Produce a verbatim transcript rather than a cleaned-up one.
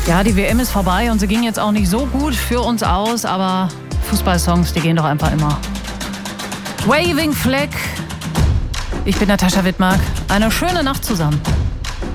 Ja, die W M ist vorbei und sie ging jetzt auch nicht so gut für uns aus, aber Fußballsongs, die gehen doch einfach immer. Waving Flag. Ich bin Natascha Wittmark. Eine schöne Nacht zusammen.